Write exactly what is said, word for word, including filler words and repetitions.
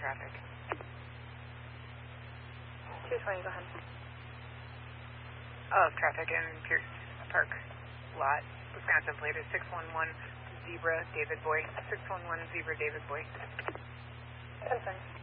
traffic. two twenty, go ahead. Oh, traffic in Pierce Park lot, Wisconsin plate is six one one Zebra David Boy. six one one Zebra David Boy. Concern.